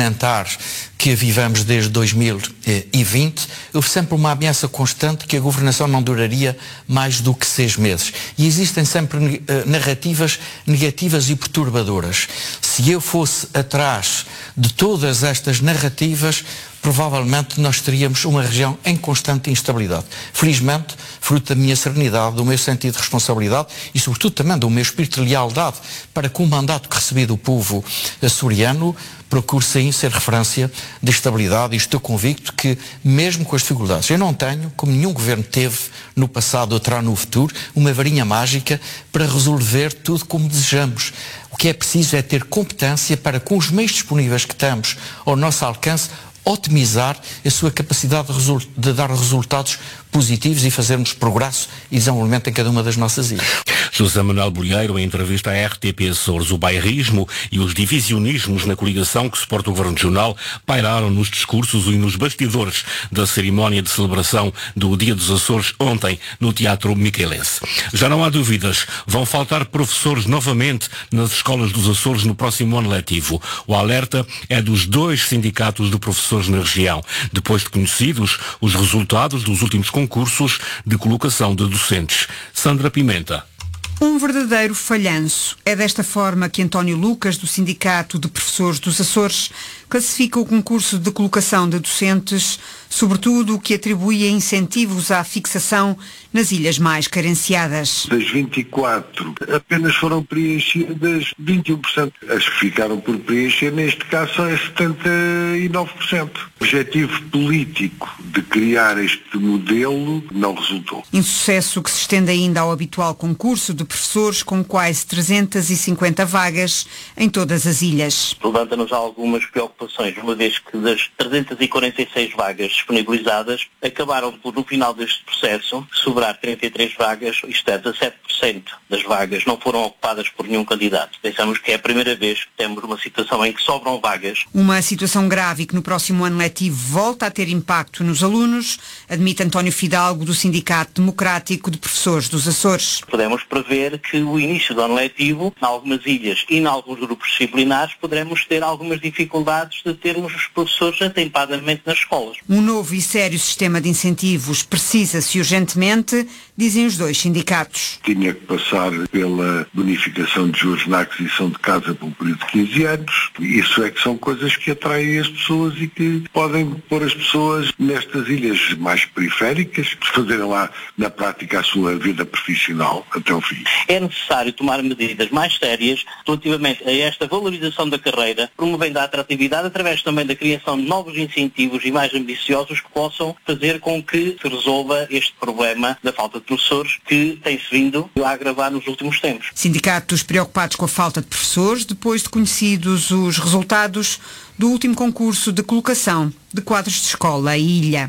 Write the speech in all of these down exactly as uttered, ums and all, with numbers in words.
orçamentar que vivemos desde dois mil e vinte, houve sempre uma ameaça constante que a governação não duraria mais do que seis meses. E existem sempre uh, narrativas negativas e perturbadoras. Se eu fosse atrás de todas estas narrativas, provavelmente nós teríamos uma região em constante instabilidade. Felizmente, fruto da minha serenidade, do meu sentido de responsabilidade e, sobretudo, também do meu espírito de lealdade para com o mandato que recebi do povo açoriano, procuro sim ser referência de estabilidade e estou convicto que, mesmo com as dificuldades, eu não tenho, como nenhum governo teve no passado ou terá no futuro, uma varinha mágica para resolver tudo como desejamos. O que é preciso é ter competência para, com os meios disponíveis que temos ao nosso alcance, otimizar a sua capacidade de, result- de dar resultados positivos e fazermos progresso e desenvolvimento em cada uma das nossas ilhas. José Manuel Bolheiro, em entrevista à R T P Açores, o bairrismo e os divisionismos na coligação que suporta o Governo Regional pairaram nos discursos e nos bastidores da cerimónia de celebração do Dia dos Açores ontem no Teatro Miquelense. Já não há dúvidas, vão faltar professores novamente nas escolas dos Açores no próximo ano letivo. O alerta é dos dois sindicatos de professores na região, depois de conhecidos os resultados dos últimos concursos de colocação de docentes. Sandra Pimenta. Um verdadeiro falhanço. É desta forma que António Lucas, do Sindicato de Professores dos Açores, classifica o concurso de colocação de docentes, sobretudo o que atribui a incentivos à fixação nas ilhas mais carenciadas. Das vinte e quatro, apenas foram preenchidas vinte e um por cento. As que ficaram por preencher, neste caso, são setenta e nove por cento. O objetivo político de criar este modelo não resultou. Insucesso que se estende ainda ao habitual concurso de professores com quase trezentas e cinquenta vagas em todas as ilhas. Levanta-nos algumas preocupações, uma vez que das trezentas e quarenta e seis vagas disponibilizadas, acabaram por, no final deste processo, sobrar trinta e três vagas, isto é, dezassete por cento das vagas não foram ocupadas por nenhum candidato. Pensamos que é a primeira vez que temos uma situação em que sobram vagas. Uma situação grave e que no próximo ano letivo volta a ter impacto nos alunos, admite António Fidalgo, do Sindicato Democrático de Professores dos Açores. Podemos prever que o início do ano letivo, em algumas ilhas e em alguns grupos disciplinares, poderemos ter algumas dificuldades de termos os professores atempadamente nas escolas. Um novo e sério sistema de incentivos precisa-se urgentemente, dizem os dois sindicatos. Tinha que passar pela bonificação de juros na aquisição de casa por um período de quinze anos. Isso é que são coisas que atraem as pessoas e que podem pôr as pessoas nestas ilhas mais periféricas, fazerem lá na prática a sua vida profissional até o fim. É necessário tomar medidas mais sérias relativamente a esta valorização da carreira, promovendo a atratividade através também da criação de novos incentivos e mais ambiciosos que possam fazer com que se resolva este problema da falta de professores que tem-se vindo a agravar nos últimos tempos. Sindicatos preocupados com a falta de professores, depois de conhecidos os resultados do último concurso de colocação de quadros de escola e ilha.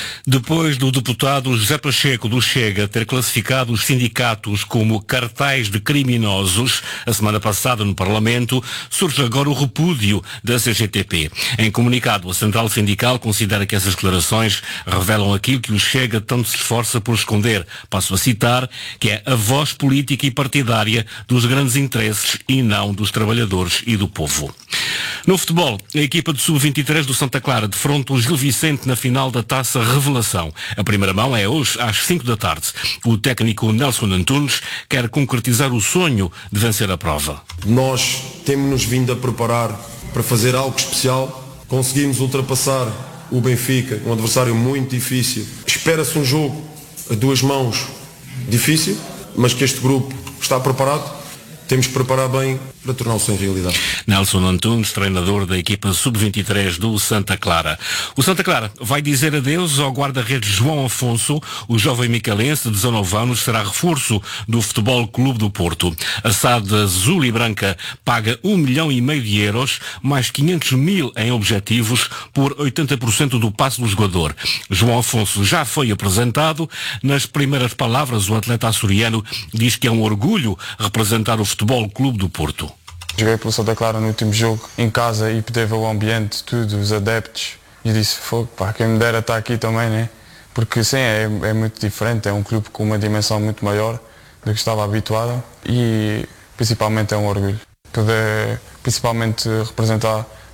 Depois do deputado José Pacheco do Chega ter classificado os sindicatos como cartéis de criminosos a semana passada no Parlamento, surge agora o repúdio da C G T P. Em comunicado, a Central Sindical considera que essas declarações revelam aquilo que o Chega tanto se esforça por esconder. Passo a citar, que é a voz política e partidária dos grandes interesses e não dos trabalhadores e do povo. No futebol, a equipa de sub vinte e três do Santa Clara defronta o Gil Vicente na final da Taça Revelação. A primeira mão é hoje às cinco da tarde. O técnico Nelson Antunes quer concretizar o sonho de vencer a prova. Nós temos-nos vindo a preparar para fazer algo especial. Conseguimos ultrapassar o Benfica, um adversário muito difícil. Espera-se um jogo a duas mãos difícil, mas que este grupo está preparado. Temos que preparar bem para tornar o sonho realidade. Nelson Antunes, treinador da equipa sub vinte e três do Santa Clara. O Santa Clara vai dizer adeus ao guarda-redes João Afonso. O jovem micalense de dezanove anos será reforço do Futebol Clube do Porto. A S A D azul e branca paga um milhão e meio de euros, mais quinhentos mil em objetivos, por oitenta por cento do passe do jogador. João Afonso já foi apresentado. Nas primeiras palavras, o atleta açoriano diz que é um orgulho representar o Futebol Clube do Porto. Joguei pelo Santa Clara no último jogo, em casa, e poder ver o ambiente, tudo, os adeptos, e disse, fogo, pá, quem me dera estar aqui também, né? Porque sim, é, é muito diferente, é um clube com uma dimensão muito maior do que estava habituado, e principalmente é um orgulho. Poder, principalmente, representar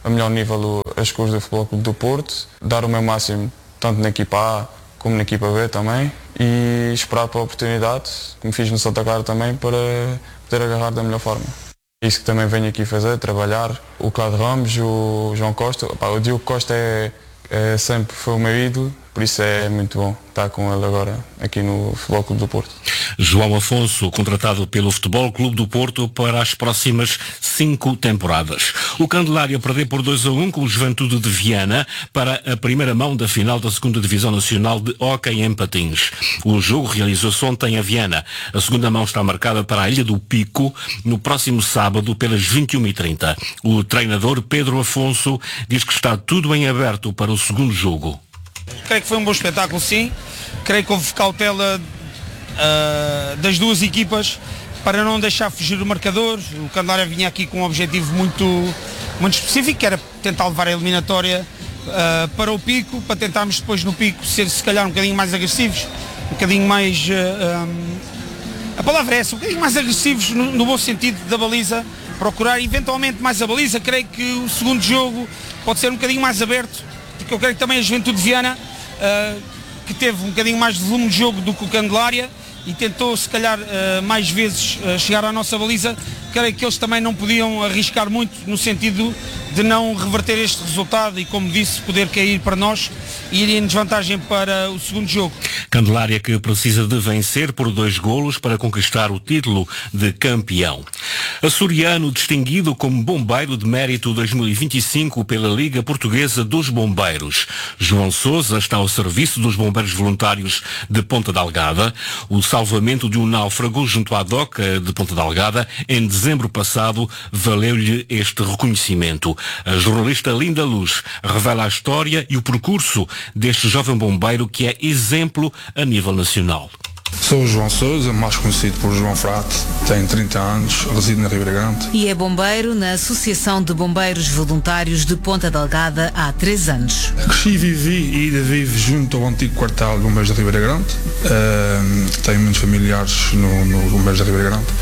a melhor nível as cores do Futebol Clube do Porto, dar o meu máximo tanto na equipa A como na equipa B também e esperar pela oportunidade, como fiz no Santa Clara também, para poder agarrar da melhor forma. É isso que também venho aqui fazer, trabalhar. O Claudio Ramos, o João Costa, opa, o Diogo Costa é, é, sempre foi o meu ídolo, por isso é muito bom estar com ele agora aqui no Futebol Clube do Porto. João Afonso, contratado pelo Futebol Clube do Porto para as próximas cinco temporadas. O Candelária perdeu por dois a um com o Juventude de Viana para a primeira mão da final da segunda Divisão Nacional de Hóquei em Patins. O jogo realizou-se ontem a Viana. A segunda mão está marcada para a Ilha do Pico no próximo sábado pelas vinte e uma e trinta. O treinador Pedro Afonso diz que está tudo em aberto para o segundo jogo. Creio que foi um bom espetáculo, sim. Creio que houve cautela uh, das duas equipas para não deixar fugir o marcador. O Candelária vinha aqui com um objetivo muito, muito específico, que era tentar levar a eliminatória uh, para o Pico, para tentarmos depois no Pico ser se calhar um bocadinho mais agressivos, um bocadinho mais... Uh, um, a palavra é essa, um bocadinho mais agressivos no, no bom sentido da baliza, procurar eventualmente mais a baliza. Creio que o segundo jogo pode ser um bocadinho mais aberto, porque eu creio que também a Juventude de Viana, uh, que teve um bocadinho mais de volume de jogo do que o Candelária e tentou se calhar uh, mais vezes uh, chegar à nossa baliza, creio que eles também não podiam arriscar muito no sentido de não reverter este resultado e, como disse, poder cair para nós e ir em desvantagem para o segundo jogo. Candelária que precisa de vencer por dois golos para conquistar o título de campeão. Açoriano distinguido como Bombeiro de Mérito dois mil e vinte e cinco pela Liga Portuguesa dos Bombeiros. João Sousa está ao serviço dos bombeiros voluntários de Ponta Delgada. O salvamento de um náufrago junto à doca de Ponta Delgada em dezembro passado valeu-lhe este reconhecimento. A jornalista Linda Luz revela a história e o percurso deste jovem bombeiro que é exemplo a nível nacional. Sou o João Sousa, mais conhecido por João Frate, tenho trinta anos, resido na Ribeira Grande. E é bombeiro na Associação de Bombeiros Voluntários de Ponta Delgada há três anos. Cresci e vivi e ainda vivo junto ao antigo quartel de Bombeiros da Ribeira Grande. Uh, tenho muitos familiares no, no Bombeiros da Ribeira Grande.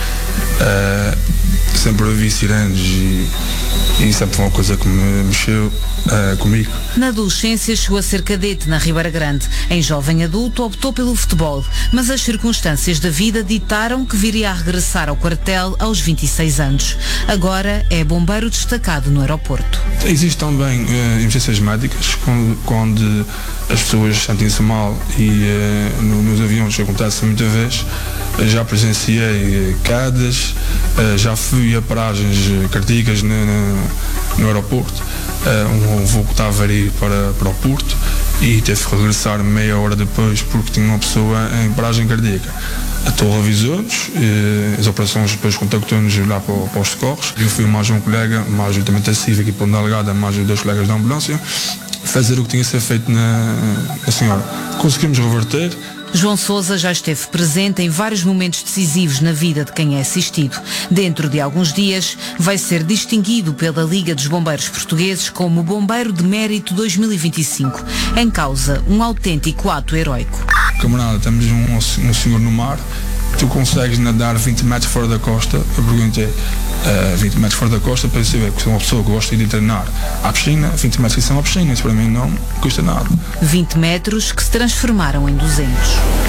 Uh, sempre ouvi sirenes e, e sempre foi uma coisa que me mexeu uh, comigo. Na adolescência chegou a ser cadete na Ribeira Grande. Em jovem adulto optou pelo futebol, mas as circunstâncias da vida ditaram que viria a regressar ao quartel aos vinte e seis anos. Agora é bombeiro destacado no aeroporto. Existem também uh, emergências médicas, quando, quando as pessoas sentem-se mal e uh, no, nos aviões acontece muitas vezes. Já presenciei quedas, uh, já fui a paragens cardíacas no, no, no aeroporto. Uh, um voo que estava a ir para, para o Porto e teve que regressar meia hora depois porque tinha uma pessoa em paragem cardíaca. A torre avisou-nos, as operações depois contactou-nos lá para, para os socorros. Eu fui mais um colega, mais o tratamento intensivo aqui para a delegada, mais os dois colegas da ambulância, fazer o que tinha a ser feito na, na senhora. Conseguimos reverter. João Sousa já esteve presente em vários momentos decisivos na vida de quem é assistido. Dentro de alguns dias vai ser distinguido pela Liga dos Bombeiros Portugueses como Bombeiro de Mérito dois mil e vinte e cinco. Em causa, um autêntico ato heroico. Camarada, temos um, um senhor no mar, tu consegues nadar vinte metros fora da costa. Eu perguntei, uh, vinte metros fora da costa, para saber que sou uma pessoa que gosta de ir treinar à piscina, vinte metros que são à piscina, isso para mim não custa nada. vinte metros que se transformaram em duzentos.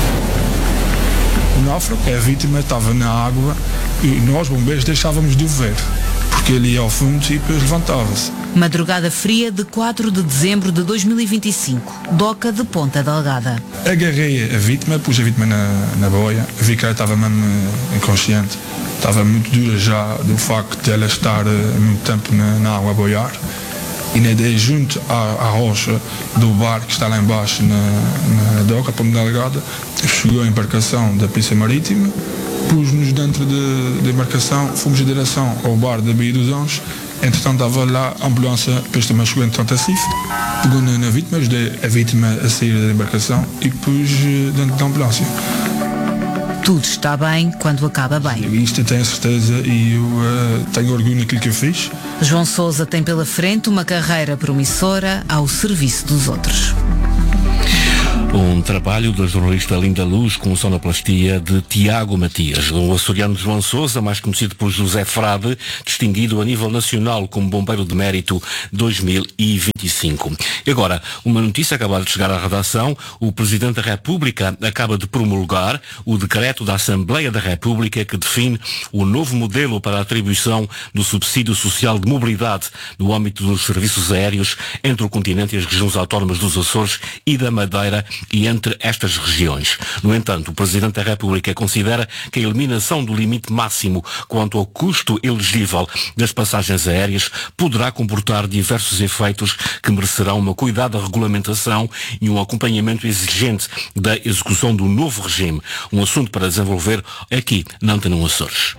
O náufrago, a vítima estava na água e nós, bombeiros, deixávamos de o ver, porque ele ia ao fundo e depois levantava-se. Madrugada fria de quatro de dezembro de dois mil e vinte e cinco, doca de Ponta Delgada. Agarrei a vítima, pus a vítima na, na boia, vi que ela estava mesmo inconsciente, estava muito dura já do facto de ela estar muito tempo na, na água a boiar, e nadei junto à, à rocha do bar que está lá embaixo na, na doca, Ponta Delgada. Chegou a embarcação da Polícia Marítima, pus-nos dentro da embarcação, fomos em direção ao bar da Baía dos Anjos. Entretanto estava lá a ambulância, depois também chegou entretanto a C I F, pegou na, na vítima, ajudei a vítima a sair da embarcação e pus dentro da ambulância. Tudo está bem quando acaba bem. Isto eu tenho certeza e eu uh, tenho orgulho naquilo que eu fiz. João Sousa tem pela frente uma carreira promissora ao serviço dos outros. Um trabalho da jornalista Linda Luz com sonoplastia de Tiago Matias. O açoriano João Sousa, mais conhecido por José Frade, distinguido a nível nacional como Bombeiro de Mérito dois mil e vinte e cinco. E agora, uma notícia acabada de chegar à redação. O Presidente da República acaba de promulgar o decreto da Assembleia da República que define o novo modelo para a atribuição do subsídio social de mobilidade no âmbito dos serviços aéreos entre o continente e as regiões autónomas dos Açores e da Madeira e entre estas regiões. No entanto, o Presidente da República considera que a eliminação do limite máximo quanto ao custo elegível das passagens aéreas poderá comportar diversos efeitos que merecerão uma cuidada regulamentação e um acompanhamento exigente da execução do novo regime. Um assunto para desenvolver aqui na Antena um Açores.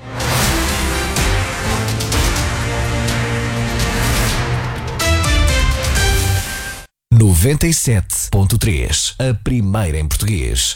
noventa e sete ponto três, a primeira em português.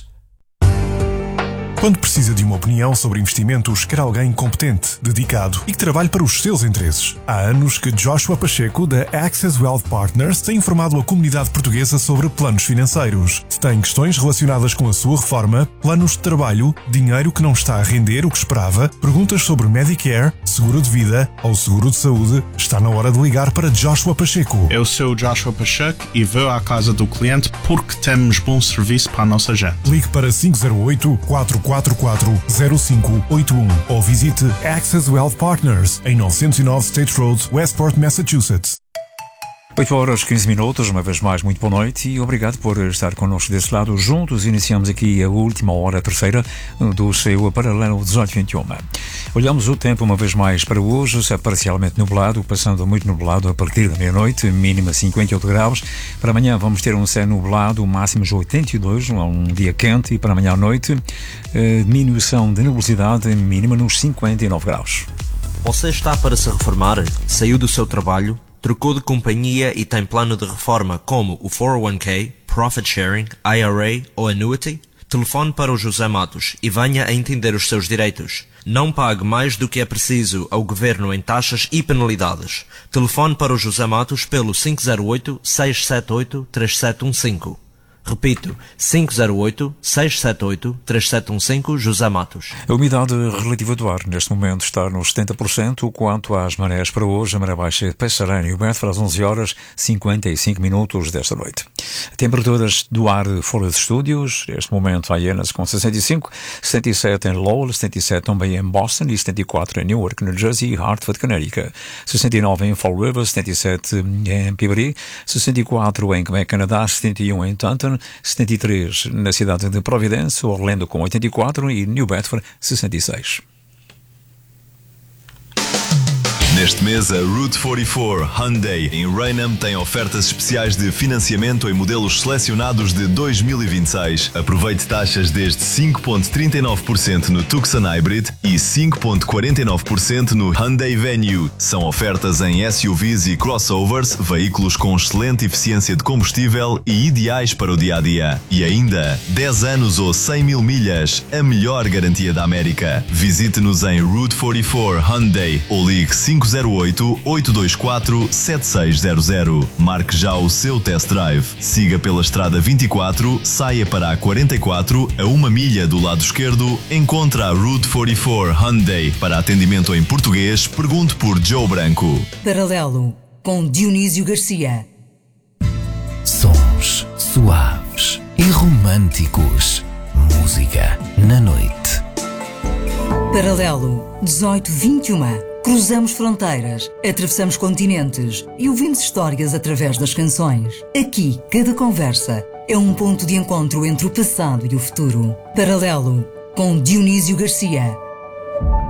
Quando precisa de uma opinião sobre investimentos, quer alguém competente, dedicado e que trabalhe para os seus interesses. Há anos que Joshua Pacheco, da Access Wealth Partners, tem informado a comunidade portuguesa sobre planos financeiros. Se tem questões relacionadas com a sua reforma, planos de trabalho, dinheiro que não está a render o que esperava, perguntas sobre Medicare, seguro de vida ou seguro de saúde, está na hora de ligar para Joshua Pacheco. Eu sou Joshua Pacheco e vou à casa do cliente porque temos bom serviço para a nossa gente. Ligue para cinco zero oito, quatro quatro quatro, zero cinco oito um ou visite Access Wealth Partners em novecentos e nove State Road, Westport, Massachusetts. oito horas, quinze minutos, uma vez mais, muito boa noite e obrigado por estar connosco desse lado. Juntos iniciamos aqui a última hora, a terceira, do seu Paralelo dezoito vinte e um. Olhamos o tempo uma vez mais para hoje, é parcialmente nublado, passando muito nublado a partir da meia-noite, mínima cinquenta e oito graus. Para amanhã vamos ter um céu nublado, máximos oitenta e dois, um dia quente, e para amanhã à noite, diminuição de nubosidade, mínima nos cinquenta e nove graus. Você está para se reformar? Saiu do seu trabalho? Trocou de companhia e tem plano de reforma como o quatro oh um k, Profit Sharing, I R A ou Annuity? Telefone para o José Matos e venha a entender os seus direitos. Não pague mais do que é preciso ao Governo em taxas e penalidades. Telefone para o José Matos pelo cinco zero oito, seis sete oito, três sete um cinco. Repito, cinco zero oito, seis sete oito, três sete um cinco, José Matos. A umidade relativa do ar neste momento está nos setenta por cento. Quanto às marés para hoje, a maré baixa de Passarém e o Bedford às onze horas, cinquenta e cinco minutos desta noite. Temperaturas do ar fora dos estúdios, neste momento Hyannis com sessenta e cinco, setenta e sete em Lowell, setenta e sete também em Boston e setenta e quatro em Newark, New Jersey e Hartford, Connecticut. sessenta e nove em Fall River, setenta e sete em Peabody, sessenta e quatro em Quebec, Canadá, setenta e um em Taunton, setenta e três na cidade de Providence, Orlando com oitenta e quatro e New Bedford sessenta e seis. Neste mês, a Route quarenta e quatro Hyundai em Raynham tem ofertas especiais de financiamento em modelos selecionados de dois mil e vinte e seis. Aproveite taxas desde cinco vírgula trinta e nove por cento no Tucson Hybrid e cinco vírgula quarenta e nove por cento no Hyundai Venue. São ofertas em S U Vs e crossovers, veículos com excelente eficiência de combustível e ideais para o dia-a-dia. E ainda, dez anos ou cem mil milhas, a melhor garantia da América. Visite-nos em Route quarenta e quatro Hyundai ou ligue cinco zero oito, oito dois quatro, sete seis zero zero. Marque já o seu test drive. Siga pela estrada vinte e quatro, saia para a quarenta e quatro, a uma milha do lado esquerdo, encontra a Route quarenta e quatro Hyundai. Para atendimento em português, pergunte por Joe Branco. Paralelo, com Dionísio Garcia. Sons suaves e românticos. Música na noite. Paralelo, dezoito vinte e um. Cruzamos fronteiras, atravessamos continentes e ouvimos histórias através das canções. Aqui, cada conversa é um ponto de encontro entre o passado e o futuro. Paralelo, com Dionísio Garcia.